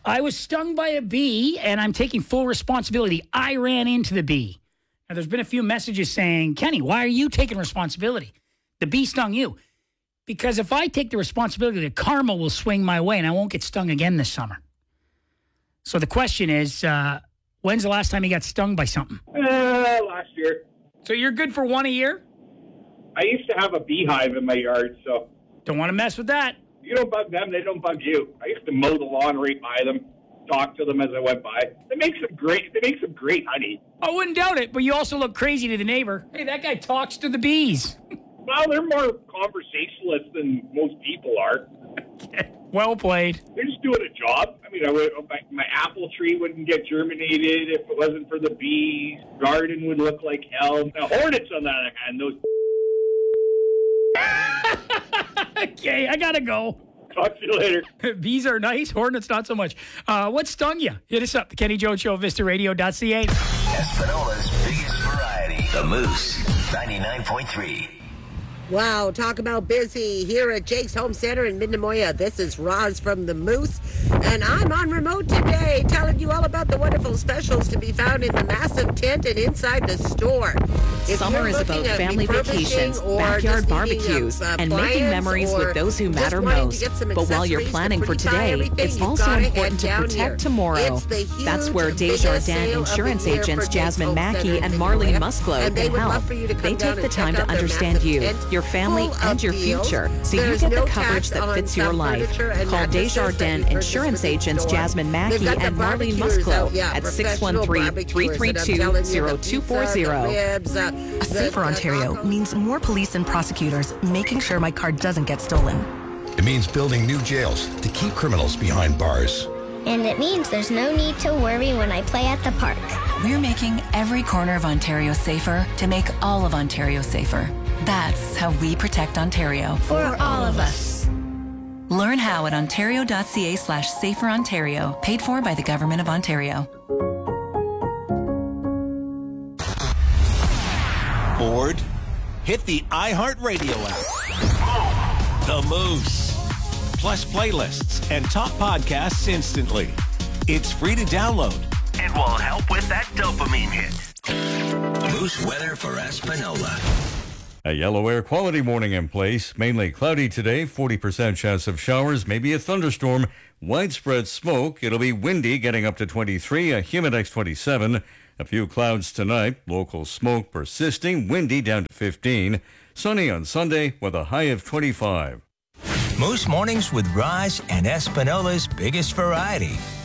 I was stung by a bee, and I'm taking full responsibility. I ran into the bee. Now, there's been a few messages saying, Kenny, why are you taking responsibility? The bee stung you. Because if I take the responsibility, the karma will swing my way, and I won't get stung again this summer. So the question is, when's the last time you got stung by something? Last year. So you're good for one a year? I used to have a beehive in my yard, so... Don't want to mess with that. You don't bug them, they don't bug you. I used to mow the lawn right by them, talk to them as I went by. They make some great honey. I wouldn't doubt it, but you also look crazy to the neighbor. Hey, that guy talks to the bees. Well, they're more conversationalists than most people are. Well played. They're just doing a job. I mean, my apple tree wouldn't get germinated if it wasn't for the bees. Garden would look like hell. Now, hornets, on the other hand, those... Okay, I gotta go. Talk to you later. Bees are nice, hornets not so much. What stung you? Hit us up, the Kenny Jones Show, VistaRadio.ca. Espanola's biggest variety, The Moose, 99.3. Wow, talk about busy here at Jake's Home Center in Minnemoya. This is Roz from The Moose, and I'm on remote today telling you all about the wonderful specials to be found in the massive tent and inside the store. If Summer is about family vacations, backyard barbecues, and making memories with those who matter most. But while you're planning for today, it's also important to protect tomorrow. That's where Desjardins Insurance agents Jasmine Mackey and Marlene Musgrove can help. They take the time to understand you, your family, and your future, so you get the coverage that fits your life. Call Desjardins Insurance agents Jasmine Mackey and Marlene Musgrove at 613-332-0240. A safer Ontario means more police and prosecutors making sure my car doesn't get stolen. It means building new jails to keep criminals behind bars. And it means there's no need to worry when I play at the park. We're making every corner of Ontario safer to make all of Ontario safer. That's how we protect Ontario. For all of us. Learn how at ontario.ca/saferontario, paid for by the Government of Ontario. Bored? Hit the iHeartRadio app. The Moose. Plus playlists and top podcasts instantly. It's free to download. It will help with that dopamine hit. Moose weather for Espanola. A yellow air quality warning in place. Mainly cloudy today, 40% chance of showers, maybe a thunderstorm. Widespread smoke. It'll be windy, getting up to 23, a Humidex 27. A few clouds tonight, local smoke persisting, windy down to 15. Sunny on Sunday with a high of 25. Moose Mornings with Roz and Espanola's biggest variety.